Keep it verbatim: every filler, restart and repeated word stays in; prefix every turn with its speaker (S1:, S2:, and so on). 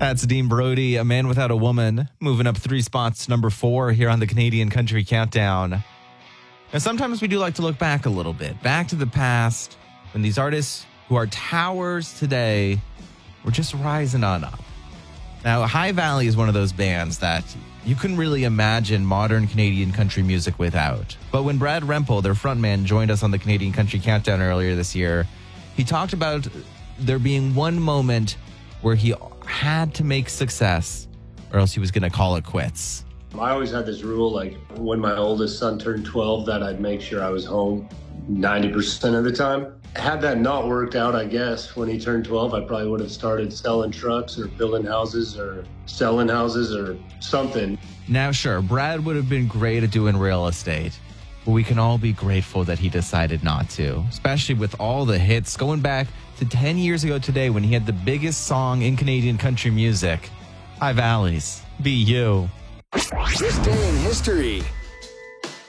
S1: That's Dean Brody, A Man Without a Woman, moving up three spots to number four here on the Canadian Country Countdown. Now, sometimes we do like to look back a little bit, back to the past, when these artists who are towers today were just rising on up. Now, High Valley is one of those bands that you couldn't really imagine modern Canadian country music without. But when Brad Rempel, their frontman, joined us on the Canadian Country Countdown earlier this year, he talked about there being one moment where he had to make success or else he was going to call it quits.
S2: I always had this rule, like when my oldest son turned twelve, that I'd make sure I was home ninety percent of the time. Had that not worked out, I guess, when he turned twelve, I probably would have started selling trucks or building houses or selling houses or something.
S1: Now, sure, Brad would have been great at doing real estate, but we can all be grateful that he decided not to, especially with all the hits going back to ten years ago today when he had the biggest song in Canadian country music, High Valley's Be You.
S3: This Day in History.